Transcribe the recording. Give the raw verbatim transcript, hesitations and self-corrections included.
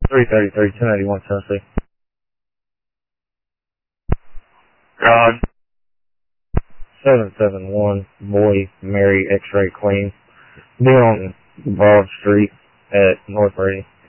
three thirty-three, ten eighty-one Tennessee. God. seven seven one, Boy, Mary, X-Ray Queen. Be on Broad Street at North Brady.